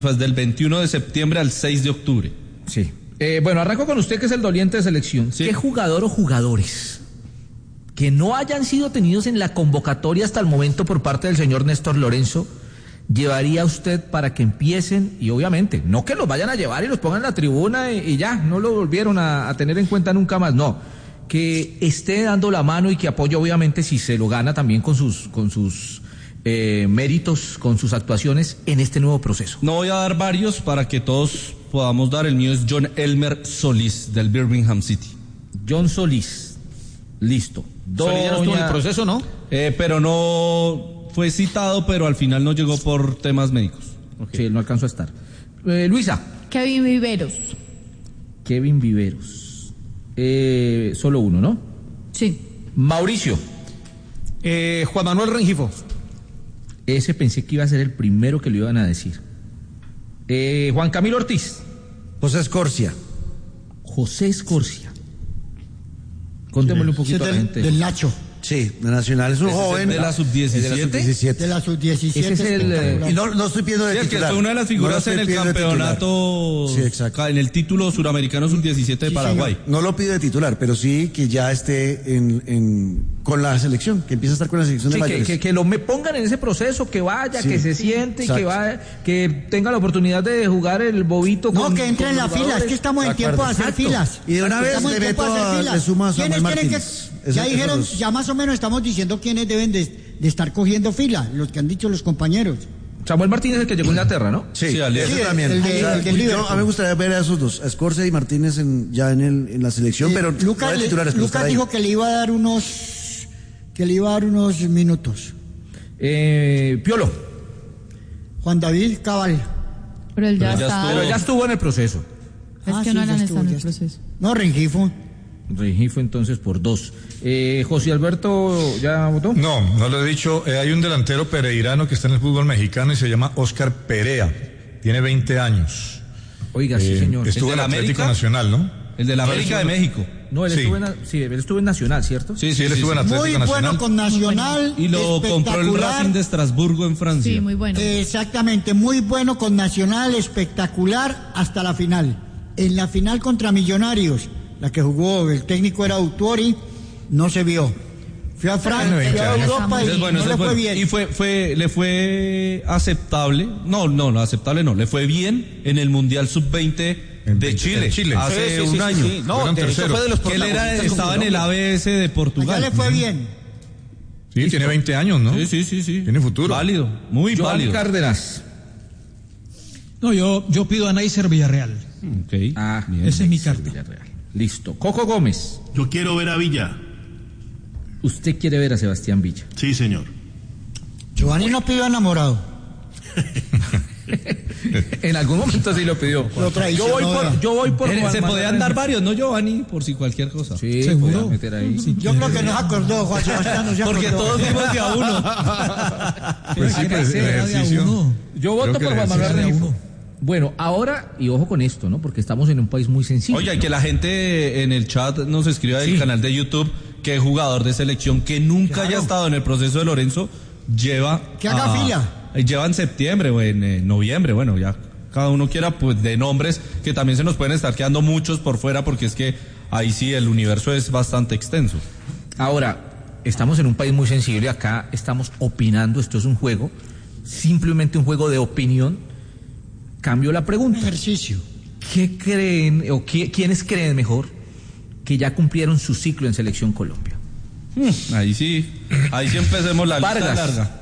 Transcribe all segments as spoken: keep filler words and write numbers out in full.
Pues del veintiuno de septiembre al seis de octubre. Sí. Eh, bueno, arranco con usted, que es el doliente de selección. Sí. ¿Qué jugador o jugadores que no hayan sido tenidos en la convocatoria hasta el momento por parte del señor Néstor Lorenzo llevaría usted para que empiecen? Y obviamente, no que los vayan a llevar y los pongan en la tribuna y, y ya, no lo volvieron a, a tener en cuenta nunca más, no. Que esté dando la mano y que apoye, obviamente, si se lo gana también con sus, con sus eh, méritos, con sus actuaciones en este nuevo proceso. No voy a dar varios para que todos podamos dar. El mío es John Elmer Solís, del Birmingham City. John Solís, listo. Solís ya no estuvo en el proceso, ¿no? Eh, pero no fue citado, pero al final no llegó por temas médicos. Okay. Sí, él no alcanzó a estar. Eh, Luisa. Kevin Viveros. Kevin Viveros. Eh, solo uno, ¿no? Sí. Mauricio. Eh, Juan Manuel Rengifo. Ese pensé que iba a ser el primero que le iban a decir. Eh, Juan Camilo Ortiz. José Escorcia. José Escorcia. Contémosle un poquito Sí, a la del, gente. del Nacho. Sí, de Nacional. Es un ¿Ese joven. es de la sub diecisiete? De la sub diecisiete. Ese es el, eh, Y no, no estoy pidiendo de Sí, el que titular. fue una de las figuras No lo en estoy el pidiendo de campeonato, titular. Sí, exacto. en el título suramericano sub diecisiete de Sí, Paraguay. señor. No lo pido de titular, pero sí que ya esté en, en con la selección, que empiece a estar con la selección sí, de que, mayores. que, que lo me pongan en ese proceso, que vaya, Sí, que se siente, y que exacto. vaya, que tenga la oportunidad de jugar el bobito. No, con, que entre con en la los fila, es jugadores. que estamos en De tiempo de acuerdo. hacer Exacto. filas. Y de una vez Estamos le en tiempo meto de hacer a- filas. le sumo a ¿Quiénes Samuel tienen que- Martínez. Ya Ese- dijeron, esos dos. ya más o menos estamos diciendo quiénes deben de, de estar cogiendo fila, los que han dicho los compañeros. Samuel Martínez es el que llegó a Inglaterra, ¿no? Sí, Sí, Ale. ese Sí, también. el de- O sea, el de yo- Liverpool. a mí me gustaría ver a esos dos, a Escorcia y Martínez en, ya en, el, en la selección, Eh, pero Lucas, no de titulares, pero Lucas estar ahí. dijo que le iba a dar unos que le iba a dar unos minutos. Eh, Piolo. Juan David Cabal. Pero él ya Pero ya está. estuvo. Pero ya estuvo en el proceso. Es Ah, que sí, no ya han estuvo, estado en ya el estuvo. proceso. No, Rengifo. Regifo entonces por dos. Eh, José Alberto, ¿ya votó? No, no lo he dicho. Eh, hay un delantero pereirano que está en el fútbol mexicano y se llama Oscar Perea. Tiene veinte años. Oiga, sí, Eh, señor. Estuvo ¿El en de la Atlético América? Nacional, ¿no? El de la América de México. No, él, Sí. estuvo en, sí, él estuvo en Nacional, ¿cierto? Sí, Sí, sí, él sí, estuvo en sí. Atlético Muy Nacional. bueno con Nacional. Y lo compró el espectacular. Racing de Estrasburgo en Francia. Sí, muy bueno. Exactamente, muy bueno con Nacional, espectacular hasta la final. En la final contra Millonarios, la que jugó, el técnico era Autori, no se vio. Fue a Francia, Tiene fue a veinte Europa Ese y es bueno, no ese le es fue bueno. bien. Y fue, fue, le fue aceptable, no, no, no, aceptable no, le fue bien en el Mundial sub veinte En- de en Chile, Chile. hace Sí, sí, un sí, año. sí. No, Fueron de hecho terceros. fue de los Que él era, protagonistas con estaba en el Colombia. A B S de Allá Portugal. le fue bien. Sí, tiene veinte años, ¿no? Sí, sí, sí, sí. Tiene futuro. Válido, muy Joan válido. Cárdenas. No, yo, yo pido a Neiser Villarreal. Ok. Ah, bien. Esa es mi Neiser carta. Villarreal. Listo. Coco Gómez. Yo quiero ver a Villa. Usted quiere ver a Sebastián Villa. Sí, señor. Giovanni no pidió enamorado. En algún momento sí lo pidió. Lo traicionó, Yo voy por, ya. yo voy por Eh, Juan Se Manuel podían dar Rengifo. varios, ¿no, Giovanni? Por si cualquier cosa. Sí, ¿Seguro? podía meter ahí. Yo creo que no se acordó, Juan Sebastián no se acordó. Porque todos dimos de a uno. Pues sí, pues el Era de a ejercicio. uno. Yo voto Creo que por el Juan Manuel ejercicio Rengifo. de uno. Bueno, ahora, y ojo con esto, ¿no? Porque estamos en un país muy sensible. Oye, y ¿no? que la gente en el chat nos escriba del Sí. canal de YouTube que jugador de selección que nunca haya estado en el proceso de Lorenzo lleva... Que haga fila. eh, Lleva en septiembre o en eh, noviembre, bueno, ya cada uno quiera, pues, de nombres que también se nos pueden estar quedando muchos por fuera porque es que ahí sí el universo es bastante extenso. Ahora, estamos en un país muy sensible, acá estamos opinando, esto es un juego, simplemente un juego de opinión. Cambio la Un pregunta. ejercicio. ¿Qué creen, o qué- quiénes creen mejor que ya cumplieron su ciclo en Selección Colombia? Ahí sí, ahí sí empecemos la lista Vargas. larga.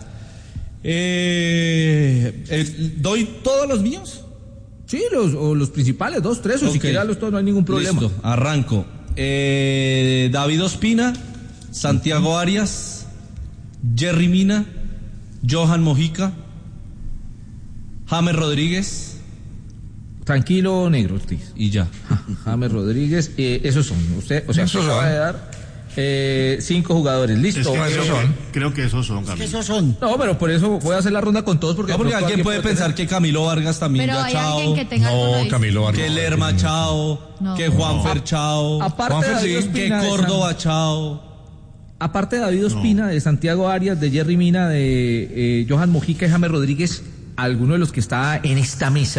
Eh, eh, ¿Doy todos los míos? Sí, los, o los principales, dos, tres, o si Ok. quieren los dos, no hay ningún problema. Listo, arranco. Eh, David Ospina, Santiago Arias, Jerry Mina, Johan Mojica, James Rodríguez Tranquilo, negro, Ortiz. y ya. James Rodríguez, eh, esos son. Usted, o sea, Esos acaba son. de dar eh, cinco jugadores. Es Listo. que esos creo, son. creo que esos son, Que Camilo. esos son. No, pero por eso voy a hacer la ronda con todos porque, No, de porque pronto alguien puede pensar que Camilo Vargas también Pero ya hay chao, alguien que tenga alguna No, distinta. Camilo Vargas. que Lerma chao, No. que Juanfer chao, Aparte Juanfer, de David sí, que Ospina de Córdoba San- chao. aparte de David Ospina, de Santiago Arias, de Jerry Mina, de eh, Johan Mojica y James Rodríguez, alguno de los que está en esta mesa